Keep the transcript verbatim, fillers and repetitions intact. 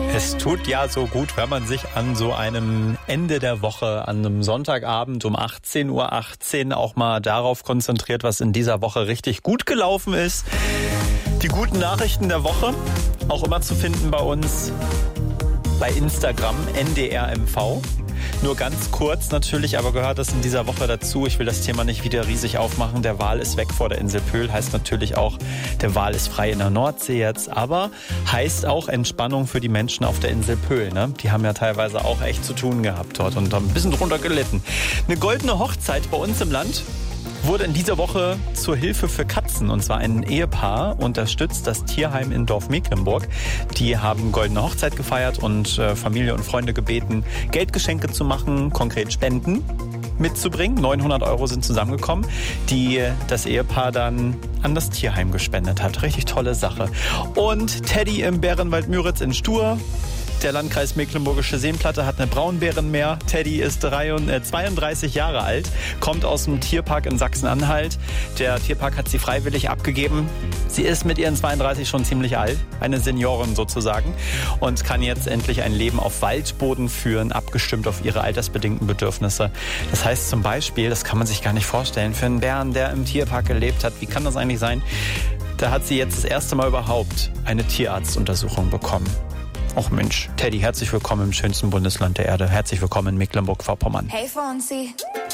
Es tut ja so gut, wenn man sich an so einem Ende der Woche, an einem Sonntagabend um achtzehn Uhr achtzehn auch mal darauf konzentriert, was in dieser Woche richtig gut gelaufen ist. Die guten Nachrichten der Woche, auch immer zu finden bei uns bei Instagram, N D R M V. Nur ganz kurz natürlich, aber gehört das in dieser Woche dazu. Ich will das Thema nicht wieder riesig aufmachen. Der Wal ist weg vor der Insel Pöhl. Heißt natürlich auch, der Wal ist frei in der Nordsee jetzt. Aber heißt auch Entspannung für die Menschen auf der Insel Pöhl. Ne? Die haben ja teilweise auch echt zu tun gehabt dort und haben ein bisschen drunter gelitten. Eine goldene Hochzeit bei uns im Land wurde in dieser Woche zur Hilfe für Katzen. Und zwar ein Ehepaar unterstützt das Tierheim in Dorf Mecklenburg. Die haben goldene Hochzeit gefeiert und äh, Familie und Freunde gebeten, Geldgeschenke zu machen, konkret Spenden mitzubringen. neunhundert Euro sind zusammengekommen, die das Ehepaar dann an das Tierheim gespendet hat. Richtig tolle Sache. Und Teddy im Bärenwald Müritz in Stur. Der Landkreis Mecklenburgische Seenplatte hat eine Braunbären mehr. Teddy ist zweiunddreißig Jahre alt, kommt aus dem Tierpark in Sachsen-Anhalt. Der Tierpark hat sie freiwillig abgegeben. Sie ist mit ihren zweiunddreißig schon ziemlich alt, eine Seniorin sozusagen, und kann jetzt endlich ein Leben auf Waldboden führen, abgestimmt auf ihre altersbedingten Bedürfnisse. Das heißt zum Beispiel, das kann man sich gar nicht vorstellen, für einen Bären, der im Tierpark gelebt hat, wie kann das eigentlich sein? Da hat sie jetzt das erste Mal überhaupt eine Tierarztuntersuchung bekommen. Och Mensch, Teddy, herzlich willkommen im schönsten Bundesland der Erde. Herzlich willkommen in Mecklenburg-Vorpommern. Hey Fonzie.